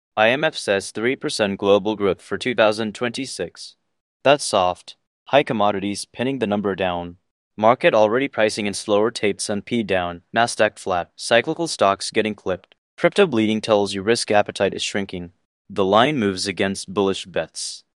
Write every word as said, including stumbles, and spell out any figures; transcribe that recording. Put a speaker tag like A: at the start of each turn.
A: I M F says three percent global growth for two thousand twenty-six. That's soft. High commodities pinning the number down. Market already pricing in slower tapes and P down, Nasdaq flat, cyclical stocks getting clipped. Crypto bleeding tells you risk appetite is shrinking. The line moves against bullish bets.